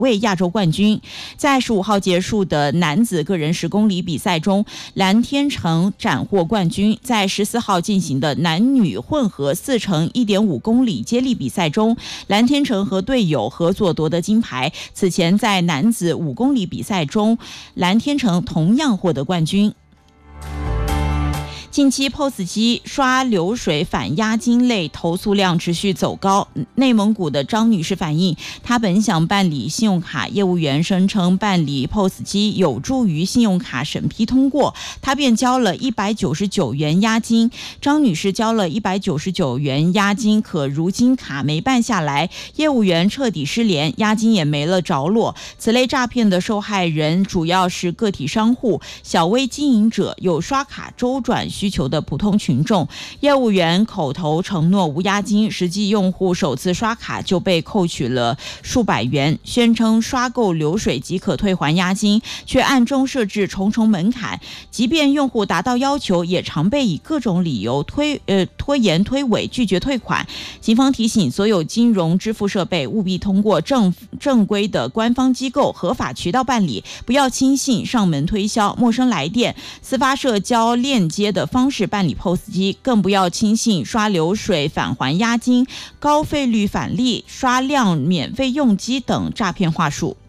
位亚洲冠军。在15号结束的男子个人10公里比赛中，蓝天成斩获冠军。在14号进行的男女混合4乘1.5公里接力比赛中，蓝天成和队友合作夺得金牌。此前在男子5公里比赛中，蓝天成同样获得冠军。近期 POS 机刷流水反押金类投诉量持续走高。内蒙古的张女士反映，她本想办理信用卡，业务员声称办理 POS 机有助于信用卡审批通过，她便交了199元押金。张女士交了199元押金，可如今卡没办下来，业务员彻底失联，押金也没了着落。此类诈骗的受害人主要是个体商户、小微经营者，有刷卡周转需求的普通群众。业务员口头承诺无押金，实际用户首次刷卡就被扣取了数百元，宣称刷够流水即可退还押金，却暗中设置重重门槛。即便用户达到要求，也常被以各种理由拖延推诿，拒绝退款。警方提醒所有金融支付设备务必通过正规的官方机构合法渠道办理，不要轻信上门推销、陌生来电、私发社交链接的方式办理 POS 机，更不要轻信刷流水返还押金、高费率返利、刷量免费用机等诈骗话术。